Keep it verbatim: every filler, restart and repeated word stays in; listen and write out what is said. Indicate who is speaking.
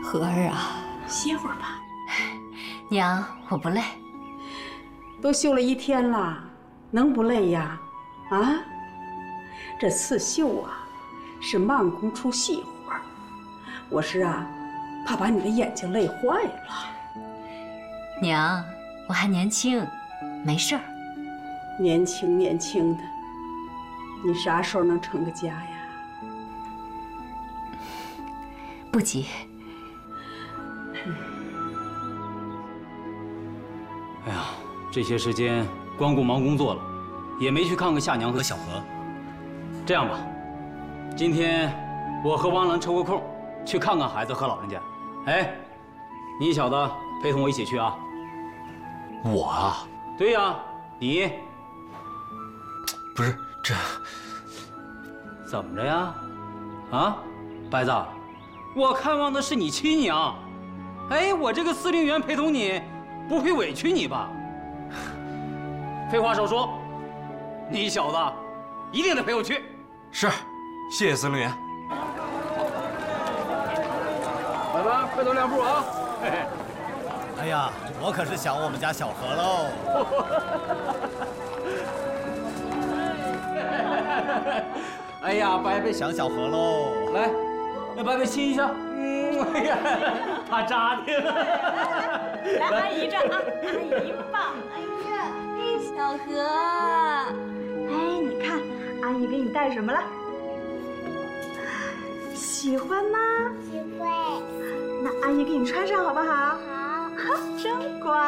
Speaker 1: 和儿啊，
Speaker 2: 歇会儿吧。
Speaker 1: 娘，我不累。
Speaker 2: 都绣了一天了，能不累呀？啊，这刺绣啊，是慢工出细活儿。我是啊，怕把你的眼睛累坏了。
Speaker 1: 娘，我还年轻，没事儿。
Speaker 2: 年轻年轻的，你啥时候能成个家呀？
Speaker 1: 不急。
Speaker 3: 哎呀，这些时间光顾忙工作了，也没去看看夏娘和小何。这样吧，今天我和汪兰抽个空，去看看孩子和老人家。哎，你小子陪同我一起去啊！
Speaker 4: 我啊？
Speaker 3: 对呀，你。
Speaker 4: 不是这，
Speaker 3: 怎么着呀？啊，白子，我看望的是你亲娘。哎，我这个司令员陪同你，不会委屈你吧？废话少说，你小子一定得陪我去。
Speaker 4: 是，谢谢司令员。
Speaker 3: 来吧，快走两步啊！嘿嘿。
Speaker 5: 哎呀，我可是想我们家小何喽。
Speaker 3: 哎呀，白白
Speaker 5: 想小何喽。
Speaker 3: 来，让白白亲一下。嗯，哎呀，他扎的。
Speaker 6: 来，阿姨这啊，阿姨抱。哎呀，小何，哎，你看，阿姨给你带什么了？喜欢吗？
Speaker 7: 喜欢。
Speaker 6: 那阿姨给你穿上好不好？
Speaker 7: 好。
Speaker 6: 真乖。